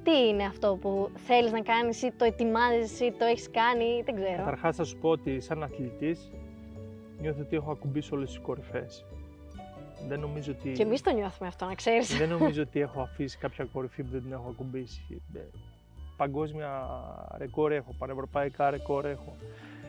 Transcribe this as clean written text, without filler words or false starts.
Τι είναι αυτό που θέλεις να κάνεις ή το ετοιμάζεσαι ή το έχεις κάνει, δεν ξέρω. Καταρχάς θα σου πω ότι σαν αθλητής νιώθω ότι έχω ακουμπήσει όλες τις κορυφές. Δεν νομίζω ότι... Και εμείς το νιώθουμε αυτό, να ξέρεις. Δεν νομίζω ότι έχω αφήσει κάποια κορυφή που δεν την έχω ακουμπήσει. Παγκόσμια ρεκόρ έχω, πανευρωπαϊκά ρεκόρ έχω.